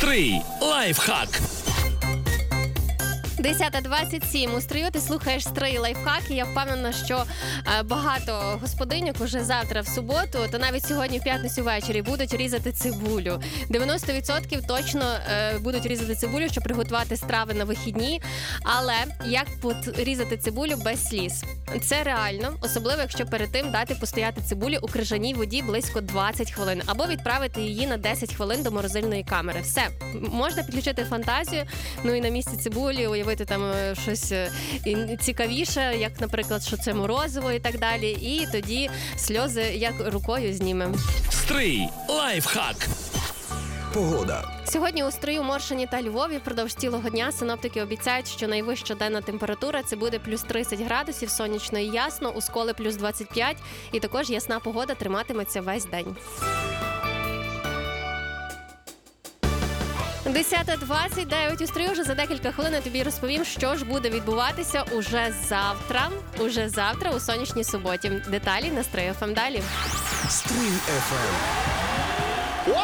Стрий лайфхак. 10:27 у Стрию, ти слухаєш Стрий лайфхак, і я впевнена, що багато господиньок уже завтра в суботу, та навіть сьогодні в п'ятницю ввечері будуть різати цибулю. 90% точно будуть різати цибулю, щоб приготувати страви на вихідні. Але як різати цибулю без сліз? Це реально, особливо якщо перед тим дати постояти цибулі у крижаній воді близько 20 хвилин, або відправити її на 10 хвилин до морозильної камери. Все, можна підключити фантазію, ну і на місці цибулі уявити там щось цікавіше, як, наприклад, що це морозиво і так далі, і тоді сльози як рукою знімемо. Стрий лайфхак. Погода. Сьогодні у Стрию, Моршині та Львові впродовж цілого дня синоптики обіцяють, що найвища денна температура – це буде плюс 30 градусів, сонячно і ясно, у Сколі плюс 25, і також ясна погода триматиметься весь день. 10:29 у Стрию. Вже за декілька хвилин я тобі розповім, що ж буде відбуватися уже завтра у сонячній суботі. Деталі на Стрий ФМ далі. Стрий FM.